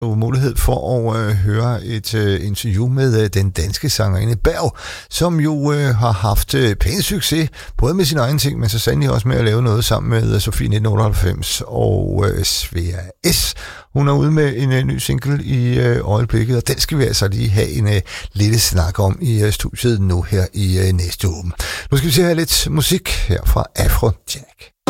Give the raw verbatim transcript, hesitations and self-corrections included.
mulighed for at øh, høre et øh, interview med øh, den danske sangerinde Berg, som jo øh, har haft øh, pæn succes, både med sine egne ting, men så sandelig også med at lave noget sammen med øh, Sofie nitten otteoghalvfems og øh, Svea S. Hun er ude med en øh, ny single i øh, øjeblikket, og den skal vi altså lige have en øh, lille snak om i øh, studiet nu her i øh, næste uge. Nu skal vi se her lidt musik her fra Afrojack.